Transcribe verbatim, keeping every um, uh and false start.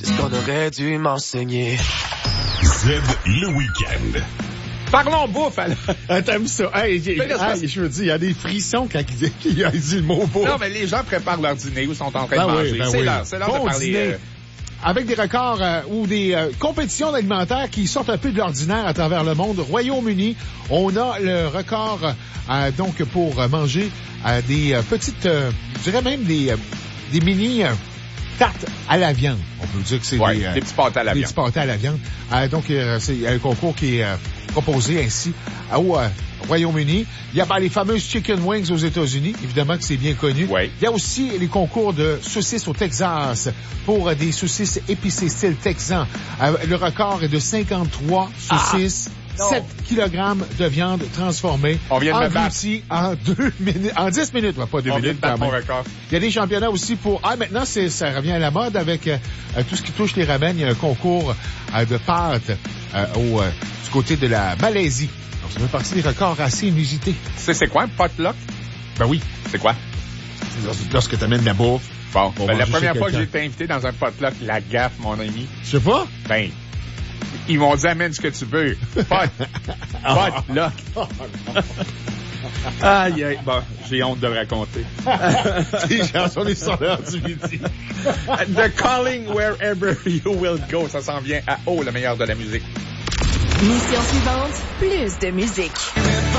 C'est ce qu'on aurait dû m'enseigner. Z, le week-end. Parlons bouffe, alors. Ah, t'aimes ça? Hey, hey, Mais là, hey, je veux dire, il y a des frissons quand il dit, il a dit le mot bouffe. Non, mais les gens préparent leur dîner ou sont en train Ben de oui, manger. ben c'est oui. l'heure, c'est l'heure Bon de parler. dîner. Euh... Avec des records euh, ou des euh, compétitions alimentaires qui sortent un peu de l'ordinaire à travers le monde. Royaume-Uni, on a le record euh, donc pour euh, manger euh, des euh, petites, euh, je dirais même des, euh, des mini euh, tartes à la viande. On peut dire que c'est Ouais, des, euh, des petits pâtés à la des viande. petits pâtés à la viande. Euh, donc, euh, c'est un concours qui est euh, proposé ainsi au euh, Royaume-Uni. Il y a ben, les fameuses chicken wings aux États-Unis, évidemment que c'est bien connu. Ouais. Il y a aussi les concours de saucisses au Texas pour euh, des saucisses épicées style texan. Euh, le record est de cinquante-trois saucisses. Ah, sept kilogrammes de viande transformée. On vient de me battre. engloutie en deux minutes, en dix minutes, ouais, pas deux On vient minutes. de battre quand mon même. record. Il y a des championnats aussi pour, ah, maintenant, c'est, ça revient à la mode avec euh, tout ce qui touche les ramen. Il y a un concours euh, de pâtes euh, au, euh, du côté de la Malaisie. Donc, ça fait partie des records assez inusités. Tu sais, c'est quoi un potluck? Ben oui. C'est quoi? C'est lorsque tu amènes la bouffe. Bon, Pour ben, la manger première chez fois que j'ai quelqu'un. été invité dans un potluck, la gaffe, mon ami, Je sais pas. ben, ils m'ont dit amène ce que tu veux. Pot. Potluck. Aïe, aïe. Bon, j'ai honte de le raconter. Les chansons des sur l'heure du midi. The calling wherever you will go. Ça s'en vient à haut, le meilleur de la musique. Mission suivante, plus de musique.